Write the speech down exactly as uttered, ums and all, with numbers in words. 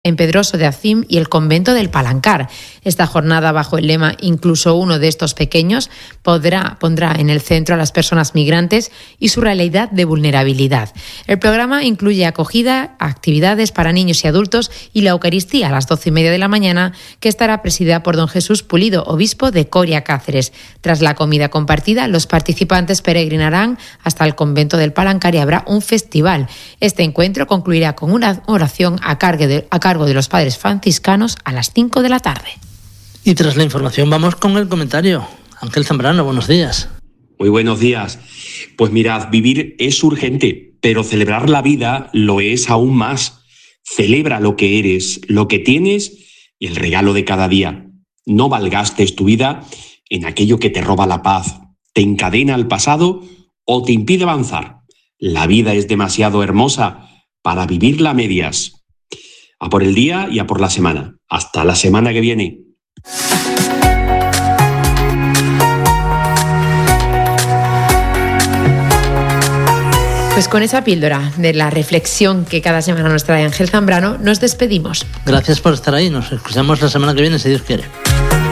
en Pedroso de Acim y el convento del Palancar. Esta jornada, bajo el lema "Incluso uno de estos pequeños", podrá, pondrá en el centro a las personas migrantes y su realidad de vulnerabilidad. El programa incluye acogida, actividades para niños y adultos y la Eucaristía a las doce y media de la mañana, que estará presidida por don Jesús Pulido, obispo de Coria Cáceres. Tras la comida compartida, los participantes peregrinarán hasta el convento del Palancar y habrá un festival. Este encuentro concluirá con una oración a cargo de, a cargo de los padres franciscanos a las cinco de la tarde. Y tras la información vamos con el comentario. Ángel Zambrano, buenos días. Muy buenos días. Pues mirad, vivir es urgente, pero celebrar la vida lo es aún más. Celebra lo que eres, lo que tienes y el regalo de cada día. No malgastes tu vida en aquello que te roba la paz, te encadena al pasado o te impide avanzar. La vida es demasiado hermosa para vivirla a medias. A por el día y a por la semana. Hasta la semana que viene. Pues con esa píldora de la reflexión que cada semana nos trae Ángel Zambrano, nos despedimos. Gracias por estar ahí. Nos escuchamos la semana que viene, si Dios quiere.